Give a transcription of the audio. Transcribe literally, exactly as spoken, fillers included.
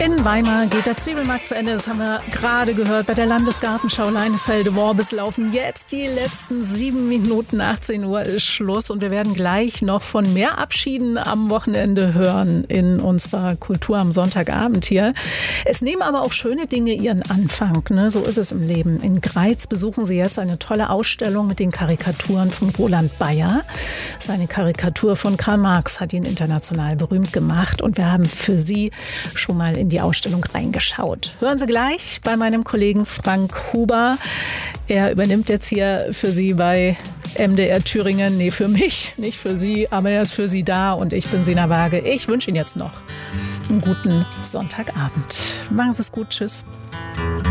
In Weimar geht der Zwiebelmarkt zu Ende. Das haben wir gerade gehört. Bei der Landesgartenschau Leinefelde-Worbis laufen jetzt die letzten sieben Minuten. achtzehn Uhr ist Schluss. Und wir werden gleich noch von mehr Abschieden am Wochenende hören in unserer Kultur am Sonntagabend hier. Es nehmen aber auch schöne Dinge ihren Anfang. Ne? So ist es im Leben. In Greiz besuchen Sie jetzt eine tolle Ausstellung mit den Karikaturen von Roland Bayer. Seine Karikatur von Karl Marx hat ihn international berühmt gemacht. Und wir haben für Sie schon mal in die Ausstellung reingeschaut. Hören Sie gleich bei meinem Kollegen Frank Huber. Er übernimmt jetzt hier für Sie bei M D R Thüringen. Nee, für mich, nicht für Sie, aber er ist für Sie da und ich bin Sina Waage. Ich wünsche Ihnen jetzt noch einen guten Sonntagabend. Machen Sie es gut. Tschüss.